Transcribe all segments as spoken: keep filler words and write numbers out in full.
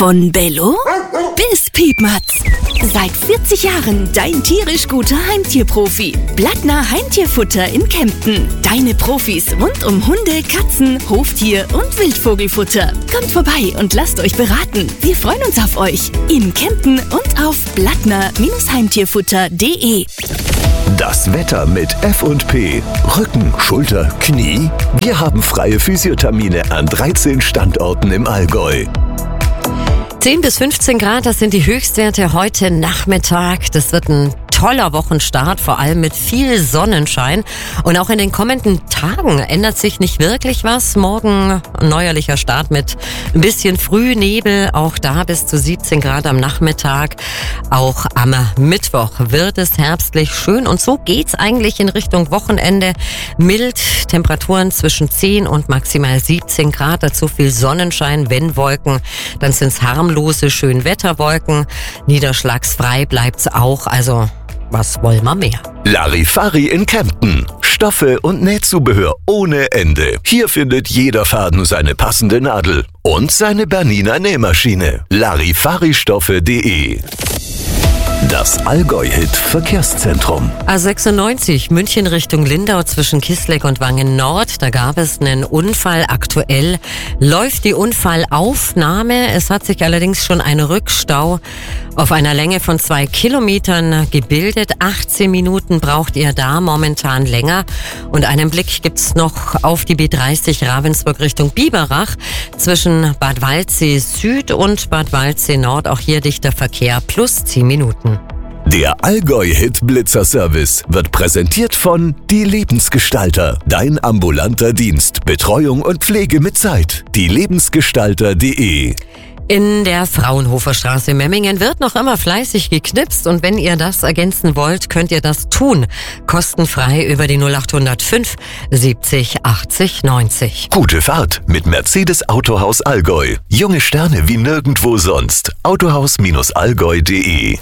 Von Bello bis Piepmatz. Seit vierzig Jahren dein tierisch guter Heimtierprofi. Blattner Heimtierfutter in Kempten. Deine Profis rund um Hunde, Katzen, Hoftier und Wildvogelfutter. Kommt vorbei und lasst euch beraten. Wir freuen uns auf euch. In Kempten und auf blattner Heimtierfutter punkt de. Das Wetter mit F und P. Rücken, Schulter, Knie. Wir haben freie Physiothermine an dreizehn Standorten im Allgäu. zehn bis fünfzehn Grad, das sind die Höchstwerte heute Nachmittag. Das wird ein toller Wochenstart, vor allem mit viel Sonnenschein. Und auch in den kommenden Tagen ändert sich nicht wirklich was. Morgen ein neuerlicher Start mit ein bisschen Frühnebel, auch da bis zu siebzehn Grad am Nachmittag. Auch am Mittwoch wird es herbstlich schön und so geht's eigentlich in Richtung Wochenende. Mild, Temperaturen zwischen zehn und maximal siebzehn Grad, dazu viel Sonnenschein, wenn Wolken, dann sind's harmlose Schönwetterwolken. Niederschlagsfrei bleibt's auch, also was wollen wir mehr? Larifari in Kempten. Stoffe und Nähzubehör ohne Ende. Hier findet jeder Faden seine passende Nadel und seine Bernina Nähmaschine. Larifaristoffe punkt de. Das Allgäu-Hit Verkehrszentrum. A sechsundneunzig München Richtung Lindau zwischen Kissleck und Wangen Nord. Da gab es einen Unfall. Aktuell läuft die Unfallaufnahme. Es hat sich allerdings schon ein Rückstau auf einer Länge von zwei Kilometern gebildet. achtzehn Minuten braucht ihr da momentan länger. Und einen Blick gibt's noch auf die B dreißig Ravensburg Richtung Biberach zwischen Bad Waldsee Süd und Bad Waldsee Nord. Auch hier dichter Verkehr plus zehn Minuten. Der Allgäu-Hit-Blitzer-Service wird präsentiert von Die Lebensgestalter. Dein ambulanter Dienst. Betreuung und Pflege mit Zeit. die lebensgestalter punkt de. In der Fraunhofer Straße in Memmingen wird noch immer fleißig geknipst und wenn ihr das ergänzen wollt, könnt ihr das tun. Kostenfrei über die null acht null fünf siebzig achtzig neunzig. Gute Fahrt mit Mercedes Autohaus Allgäu. Junge Sterne wie nirgendwo sonst. autohaus allgäu punkt de.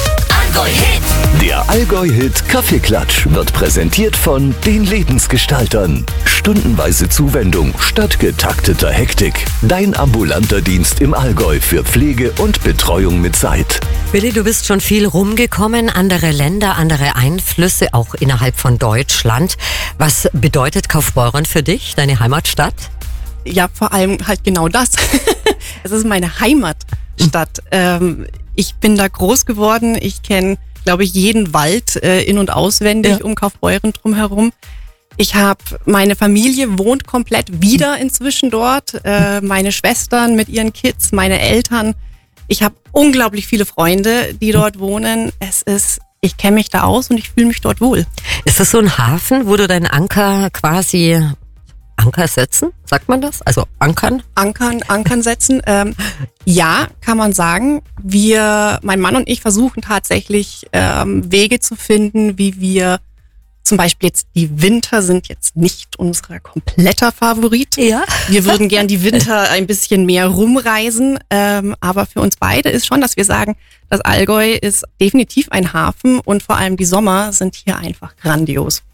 Der Allgäu-Hit Kaffeeklatsch wird präsentiert von den Lebensgestaltern. Stundenweise Zuwendung statt getakteter Hektik. Dein ambulanter Dienst im Allgäu für Pflege und Betreuung mit Zeit. Willi, du bist schon viel rumgekommen, andere Länder, andere Einflüsse, auch innerhalb von Deutschland. Was bedeutet Kaufbeuren für dich, deine Heimatstadt? Ja, vor allem halt genau das. Es ist meine Heimatstadt. Ähm, ich bin da groß geworden. Ich kenne, glaube ich, jeden Wald äh, in- und auswendig ja. um Kaufbeuren drumherum. Ich habe, meine Familie wohnt komplett wieder inzwischen dort. Äh, meine Schwestern mit ihren Kids, meine Eltern. Ich habe unglaublich viele Freunde, die dort wohnen. Es ist, ich kenne mich da aus und ich fühle mich dort wohl. Ist das so ein Hafen, wo du deinen Anker quasi Anker setzen? Sagt man das? Also ankern? Ankern, ankern setzen. Ähm, ja, kann man sagen. Wir, mein Mann und ich versuchen tatsächlich ähm, Wege zu finden, wie wir zum Beispiel jetzt die Winter sind jetzt nicht unser kompletter Favorit. Ja. Wir würden gern die Winter ein bisschen mehr rumreisen. Ähm, aber für uns beide ist schon, dass wir sagen, das Allgäu ist definitiv ein Hafen und vor allem die Sommer sind hier einfach grandios.